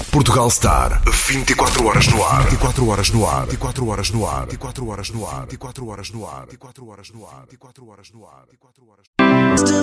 Portugal Star, 24 horas no ar. 24 horas no ar. 24 horas no ar. 24 horas no ar. 24 horas no ar. 24 horas no ar. 24 horas no ar.